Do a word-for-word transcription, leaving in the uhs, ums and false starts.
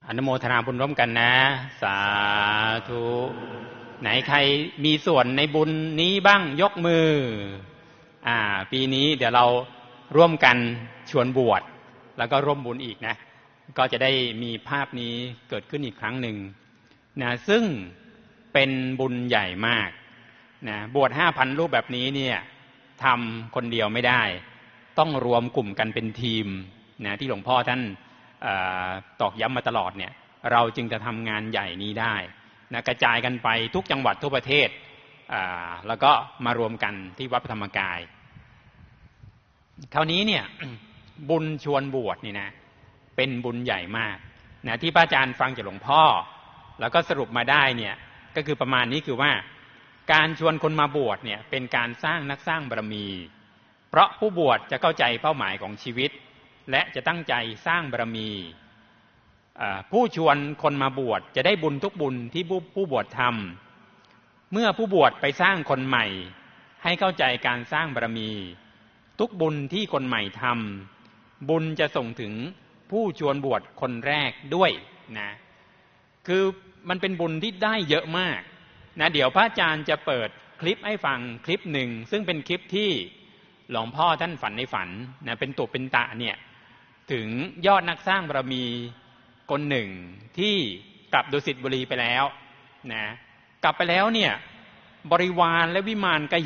อนุโมทนาบุญร่วมกันนะสาธุไหนใครมีส่วนในบุญนี้บ้างยกมืออ่าปีนี้เดี๋ยวเราร่วมกันชวนบวชแล้วก็ร่วมบุญอีกนะก็จะได้มีภาพนี้เกิดขึ้นอีกครั้งหนึ่งนะซึ่งเป็นบุญใหญ่มากนะบวช ห้าพัน รูปแบบนี้เนี่ยทำคนเดียวไม่ได้ต้องรวมกลุ่มกันเป็นทีมนะที่หลวงพ่อท่านตอกย้ำมาตลอดเนี่ยเราจึงจะทำงานใหญ่นี้ได้นะกระจายกันไปทุกจังหวัดทั่วประเทศแล้วก็มารวมกันที่วัดพระธรรมกายคราวนี้เนี่ย บุญชวนบวชนี่นะเป็นบุญใหญ่มากนะที่พระอาจารย์ฟังจากหลวงพ่อแล้วก็สรุปมาได้เนี่ยก็คือประมาณนี้คือว่าการชวนคนมาบวชเนี่ยเป็นการสร้างนักสร้างบารมีเพราะผู้บวชจะเข้าใจเป้าหมายของชีวิตและจะตั้งใจสร้างบารมีผู้ชวนคนมาบวชจะได้บุญทุกบุญที่ผู้บวชทำเมื่อผู้บวชไปสร้างคนใหม่ให้เข้าใจการสร้างบารมีทุกบุญที่คนใหม่ทำบุญจะส่งถึงผู้ชวนบวชคนแรกด้วยนะคือมันเป็นบุญที่ได้เยอะมากนะเดี๋ยวพระอาจารย์จะเปิดคลิปให้ฟังคลิปหนึ่งซึ่งเป็นคลิปที่หลวงพ่อท่านฝันในฝันนะเป็นตุเป็นตะเนี่ยถึงยอดนักสร้างบารมีคนหนึ่งที่กลับดุสิตบุรีไปแล้วนะกลับไปแล้วเนี่ยบริวารและวิมานก็